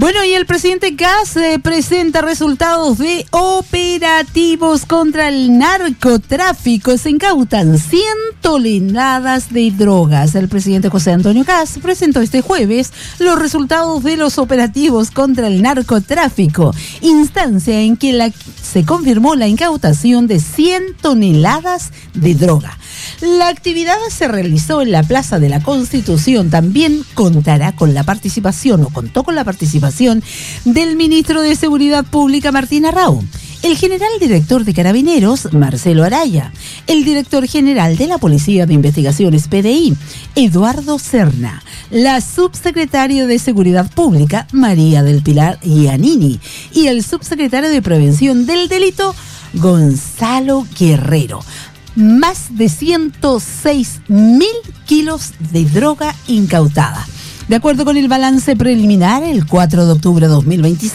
Bueno, y el presidente Kast presenta resultados de operativos contra el narcotráfico. Se incautan 100 toneladas de drogas. El presidente José Antonio Kast presentó este jueves los resultados de los operativos contra el narcotráfico, instancia en que se confirmó la incautación de 100 toneladas de droga. La actividad se realizó en la Plaza de la Constitución. También contó con la participación del ministro de Seguridad Pública, Martín Arrau, el general director de Carabineros, Marcelo Araya, el director general de la Policía de Investigaciones, PDI, Eduardo Serna, la subsecretaria de Seguridad Pública, María del Pilar Giannini, y el subsecretario de Prevención del Delito, Gonzalo Guerrero. Más de 106.000 kilos de droga incautada. De acuerdo con el balance preliminar, el 4 de octubre de 2025,